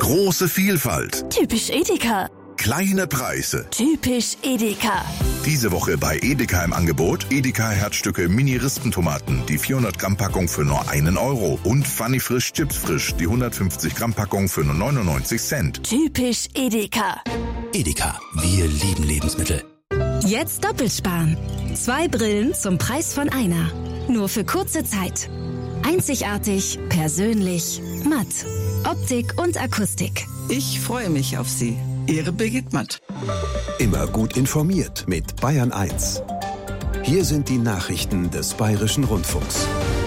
Große Vielfalt. Typisch Edeka. Kleine Preise. Typisch Edeka. Diese Woche bei Edeka im Angebot Edeka Herzstücke Mini-Rispentomaten, die 400 Gramm Packung für nur 1 Euro und Funny Frisch Chips Frisch, die 150 Gramm Packung für nur 99 Cent. Typisch Edeka. Edeka, wir lieben Lebensmittel. Jetzt doppelt sparen. 2 Brillen zum Preis von einer. Nur für kurze Zeit. Einzigartig, persönlich, matt. Optik und Akustik. Ich freue mich auf Sie. Ihre Birgit Matt. Immer gut informiert mit Bayern 1. Hier sind die Nachrichten des Bayerischen Rundfunks.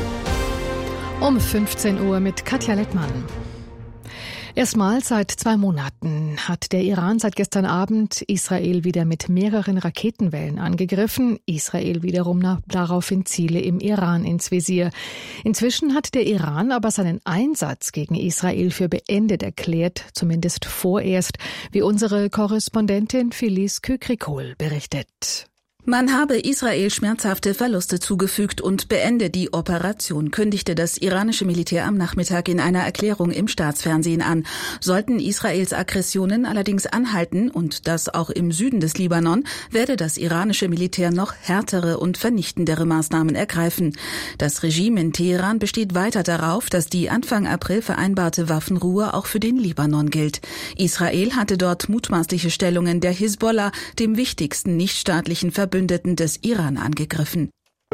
Um 15 Uhr mit Katja Lettmann. Erstmals seit 2 Monaten hat der Iran seit gestern Abend Israel wieder mit mehreren Raketenwellen angegriffen. Israel wiederum daraufhin Ziele im Iran ins Visier. Inzwischen hat der Iran aber seinen Einsatz gegen Israel für beendet erklärt, zumindest vorerst, wie unsere Korrespondentin Felice Kükrikol berichtet. Man habe Israel schmerzhafte Verluste zugefügt und beende die Operation, kündigte das iranische Militär am Nachmittag in einer Erklärung im Staatsfernsehen an. Sollten Israels Aggressionen allerdings anhalten, und das auch im Süden des Libanon, werde das iranische Militär noch härtere und vernichtendere Maßnahmen ergreifen. Das Regime in Teheran besteht weiter darauf, dass die Anfang April vereinbarte Waffenruhe auch für den Libanon gilt. Israel hatte dort mutmaßliche Stellungen der Hisbollah, dem wichtigsten nichtstaatlichen Verbündeten des Iran, angegriffen.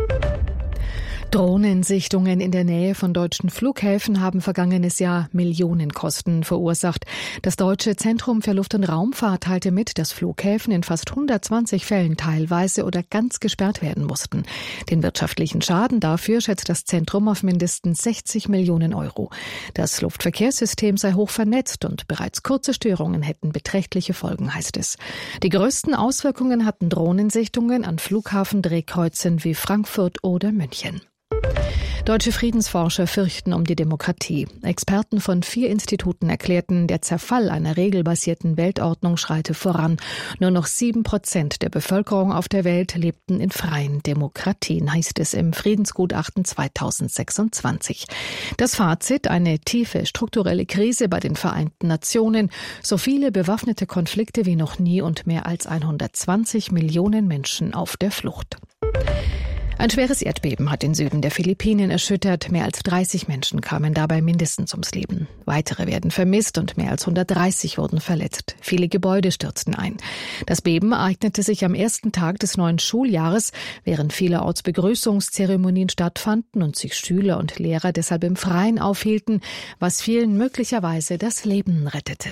Drohnensichtungen in der Nähe von deutschen Flughäfen haben vergangenes Jahr Millionenkosten verursacht. Das Deutsche Zentrum für Luft- und Raumfahrt teilte mit, dass Flughäfen in fast 120 Fällen teilweise oder ganz gesperrt werden mussten. Den wirtschaftlichen Schaden dafür schätzt das Zentrum auf mindestens 60 Millionen Euro. Das Luftverkehrssystem sei hoch vernetzt und bereits kurze Störungen hätten beträchtliche Folgen, heißt es. Die größten Auswirkungen hatten Drohnensichtungen an Flughafendrehkreuzen wie Frankfurt oder München. Deutsche Friedensforscher fürchten um die Demokratie. Experten von 4 Instituten erklärten, der Zerfall einer regelbasierten Weltordnung schreite voran. Nur noch 7% der Bevölkerung auf der Welt lebten in freien Demokratien, heißt es im Friedensgutachten 2026. Das Fazit: eine tiefe strukturelle Krise bei den Vereinten Nationen, so viele bewaffnete Konflikte wie noch nie und mehr als 120 Millionen Menschen auf der Flucht. Ein schweres Erdbeben hat den Süden der Philippinen erschüttert. Mehr als 30 Menschen kamen dabei mindestens ums Leben. Weitere werden vermisst und mehr als 130 wurden verletzt. Viele Gebäude stürzten ein. Das Beben ereignete sich am ersten Tag des neuen Schuljahres, während vielerorts Begrüßungszeremonien stattfanden und sich Schüler und Lehrer deshalb im Freien aufhielten, was vielen möglicherweise das Leben rettete.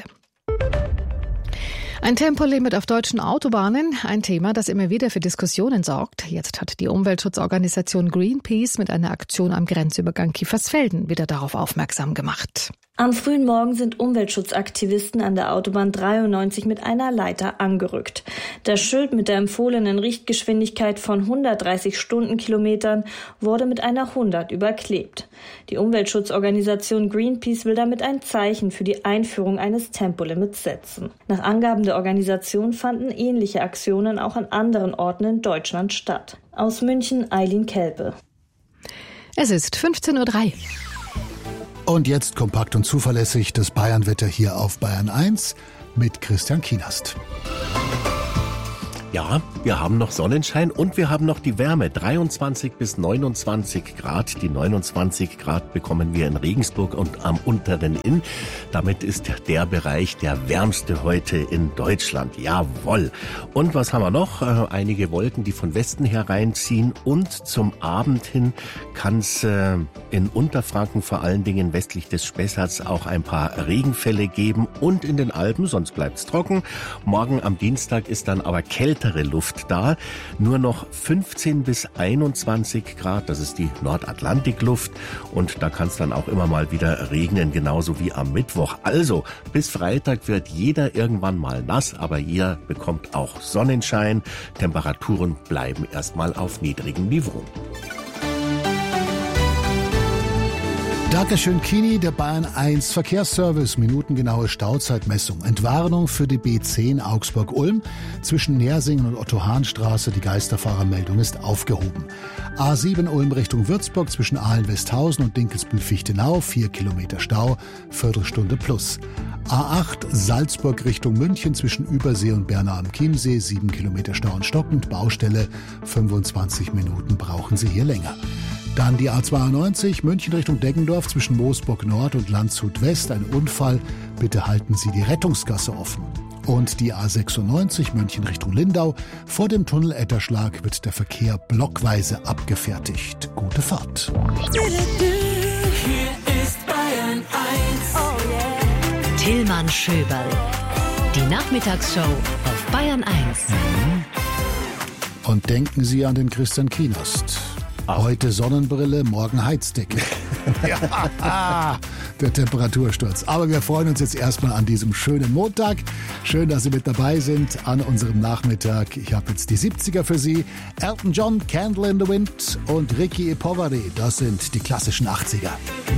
Ein Tempolimit auf deutschen Autobahnen, ein Thema, das immer wieder für Diskussionen sorgt. Jetzt hat die Umweltschutzorganisation Greenpeace mit einer Aktion am Grenzübergang Kiefersfelden wieder darauf aufmerksam gemacht. Am frühen Morgen sind Umweltschutzaktivisten an der Autobahn 93 mit einer Leiter angerückt. Das Schild mit der empfohlenen Richtgeschwindigkeit von 130 Stundenkilometern wurde mit einer 100 überklebt. Die Umweltschutzorganisation Greenpeace will damit ein Zeichen für die Einführung eines Tempolimits setzen. Nach Angaben der Organisation fanden ähnliche Aktionen auch an anderen Orten in Deutschland statt. Aus München, Eileen Kelpe. Es ist 15:03 Uhr. Und jetzt kompakt und zuverlässig das Bayernwetter hier auf Bayern 1 mit Christian Kienast. Ja, wir haben noch Sonnenschein und wir haben noch die Wärme, 23 bis 29 Grad. Die 29 Grad bekommen wir in Regensburg und am Unteren Inn. Damit ist der Bereich der wärmste heute in Deutschland. Jawohl. Und was haben wir noch? Einige Wolken, die von Westen hereinziehen, und zum Abend hin kann es in Unterfranken, vor allen Dingen westlich des Spessarts, auch ein paar Regenfälle geben und in den Alpen, sonst bleibt es trocken. Morgen am Dienstag ist dann aber kältere Luft da. Nur noch 15 bis 21 Grad, das ist die Nordatlantikluft, und da kann es dann auch immer mal wieder regnen, genauso wie am Mittwoch. Also bis Freitag wird jeder irgendwann mal nass, aber ihr bekommt auch Sonnenschein. Temperaturen bleiben erstmal auf niedrigem Niveau. Dankeschön, Kini, der Bayern 1 Verkehrsservice. Minutengenaue Stauzeitmessung. Entwarnung für die B10 Augsburg-Ulm. Zwischen Nersingen und Otto-Hahn-Straße. Die Geisterfahrermeldung ist aufgehoben. A7 Ulm Richtung Würzburg zwischen Aalen-Westhausen und Dinkelsbühl-Fichtenau. 4 Kilometer Stau, Viertelstunde plus. A8 Salzburg Richtung München zwischen Übersee und Bernau am Chiemsee. 7 Kilometer Stau und stockend. Baustelle. 25 Minuten brauchen Sie hier länger. Dann die A92 München Richtung Deggendorf zwischen Moosburg Nord und Landshut West. Ein Unfall. Bitte halten Sie die Rettungsgasse offen. Und die A96 München Richtung Lindau. Vor dem Tunnel Etterschlag wird der Verkehr blockweise abgefertigt. Gute Fahrt. Hier ist Bayern 1. Oh yeah. Tillmann Schöberl. Die Nachmittagsshow auf Bayern 1. Und denken Sie an den Christian Kienost. Heute Sonnenbrille, morgen Heizdecke. Ja, der Temperatursturz. Aber wir freuen uns jetzt erstmal an diesem schönen Montag. Schön, dass Sie mit dabei sind an unserem Nachmittag. Ich habe jetzt die 70er für Sie. Elton John, Candle in the Wind und Ricky E. Poveri. Das sind die klassischen 80er.